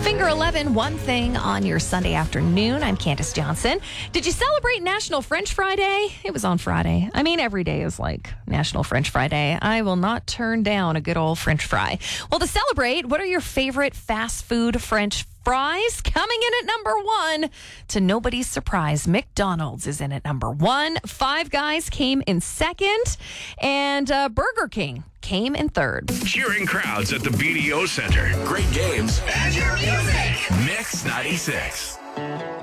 Finger 11, one thing on your Sunday afternoon. I'm Candace Johnson. Did you celebrate National French Fry Day? It was on Friday. I mean, every day is like National French Fry Day. I will not turn down a good old French fry. Well, to celebrate, what are your favorite fast food French fries? Coming in at number one, to nobody's surprise, McDonald's is in at number one. Five Guys came in second, and Burger King came in third. Cheering crowds at the BDO Center. Great games. And your music. Mix 96.